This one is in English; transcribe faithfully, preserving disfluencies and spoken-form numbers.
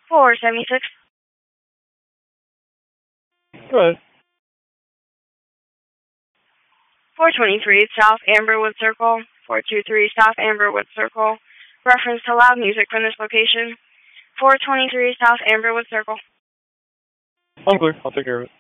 four seventy-six. Go ahead. four twenty-three South Amberwood Circle. four two three South Amberwood Circle. Reference to loud music from this location. four twenty-three South Amberwood Circle. I'm clear. I'll take care of it.